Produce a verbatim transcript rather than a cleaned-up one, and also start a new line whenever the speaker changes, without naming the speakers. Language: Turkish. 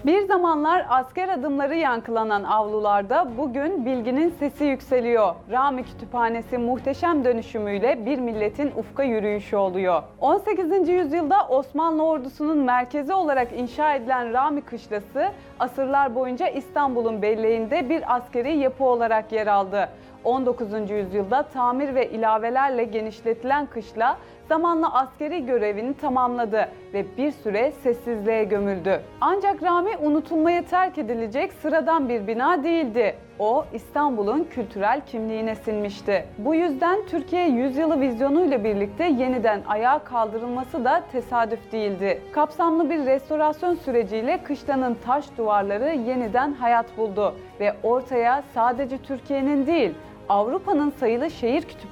Bir zamanlar asker adımları yankılanan avlularda bugün bilginin sesi yükseliyor. Rami Kütüphanesi muhteşem dönüşümüyle bir milletin ufka yürüyüşü oluyor. on sekizinci yüzyılda Osmanlı ordusunun merkezi olarak inşa edilen Rami Kışlası, asırlar boyunca İstanbul'un belleğinde bir askeri yapı olarak yer aldı. on dokuzuncu yüzyılda tamir ve ilavelerle genişletilen kışla zamanla askeri görevini tamamladı ve bir süre sessizliğe gömüldü. Ancak Rami unutulmaya terk edilecek sıradan bir bina değildi. O, İstanbul'un kültürel kimliğine sinmişti. Bu yüzden Türkiye Yüzyılı vizyonuyla birlikte yeniden ayağa kaldırılması da tesadüf değildi. Kapsamlı bir restorasyon süreciyle kışlanın taş duvarları yeniden hayat buldu ve ortaya sadece Türkiye'nin değil, Avrupa'nın sayılı şehir kütüphaneleri